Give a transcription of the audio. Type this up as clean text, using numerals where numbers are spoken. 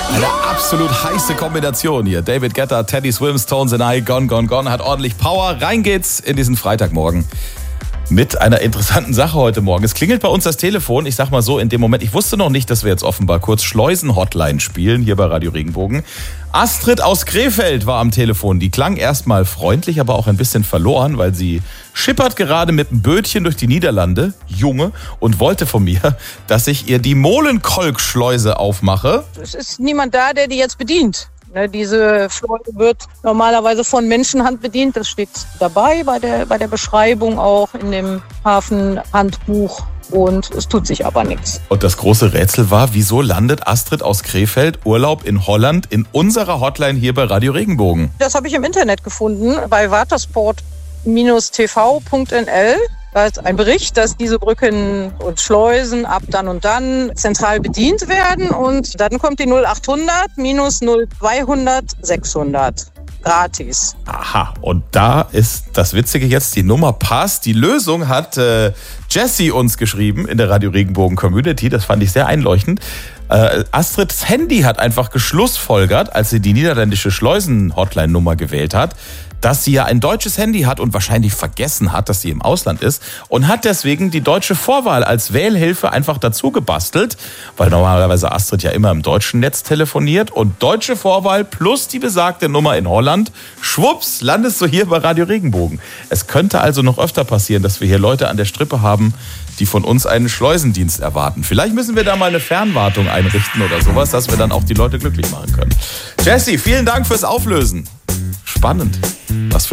Eine absolut heiße Kombination hier. David Guetta, Teddy Swims, Tones and I, Gone, Gone, Gone, hat ordentlich Power. Rein geht's in diesen Freitagmorgen mit einer interessanten Sache heute Morgen. Es klingelt bei uns das Telefon. Ich sag mal so, in dem Moment, ich wusste noch nicht, dass wir jetzt offenbar kurz Schleusen-Hotline spielen, hier bei Radio Regenbogen. Astrid aus Krefeld war am Telefon. Die klang erstmal freundlich, aber auch ein bisschen verloren, weil sie schippert gerade mit einem Bötchen durch die Niederlande, Junge, und wollte von mir, dass ich ihr die Molenkolk-Schleuse aufmache. Es ist niemand da, der die jetzt bedient. Diese Schleuse wird normalerweise von Menschenhand bedient. Das steht dabei bei der Beschreibung auch in dem Hafenhandbuch. Und es tut sich aber nichts. Und das große Rätsel war, wieso landet Astrid aus Krefeld Urlaub in Holland in unserer Hotline hier bei Radio Regenbogen? Das habe ich im Internet gefunden, bei watersport-tv.nl. Da ist ein Bericht, dass diese Brücken und Schleusen ab dann und dann zentral bedient werden. Und dann kommt die 0800 minus 0200 600. Gratis. Aha, und da ist das Witzige jetzt, die Nummer passt. Die Lösung hat Jessie uns geschrieben in der Radio Regenbogen Community. Das fand ich sehr einleuchtend. Astrids Handy hat einfach geschlussfolgert, als sie die niederländische Schleusen-Hotline-Nummer gewählt hat, dass sie ja ein deutsches Handy hat und wahrscheinlich vergessen hat, dass sie im Ausland ist und hat deswegen die deutsche Vorwahl als Wählhilfe einfach dazu gebastelt, weil normalerweise Astrid ja immer im deutschen Netz telefoniert und deutsche Vorwahl plus die besagte Nummer in Holland, schwupps, landest du hier bei Radio Regenbogen. Es könnte also noch öfter passieren, dass wir hier Leute an der Strippe haben, die von uns einen Schleusendienst erwarten. Vielleicht müssen wir da mal eine Fernwartung einrichten oder sowas, dass wir dann auch die Leute glücklich machen können. Jessie, vielen Dank fürs Auflösen. Spannend. Was für